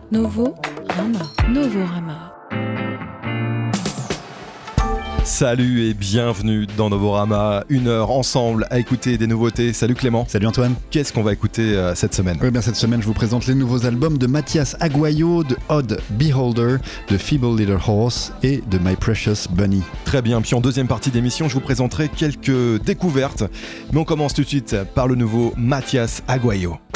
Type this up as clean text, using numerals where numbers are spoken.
Novorama. Salut et bienvenue dans Novorama, une heure ensemble à écouter des nouveautés. Salut Clément. Salut Antoine. Qu'est-ce qu'on va écouter cette semaine ? Oui, bien cette semaine je vous présente les nouveaux albums de Mathias Aguayo, de Odd Beholder, de Feeble Little Horse et de My Precious Bunny. Très bien, puis en deuxième partie d'émission je vous présenterai quelques découvertes. Mais on commence tout de suite par le nouveau Mathias Aguayo.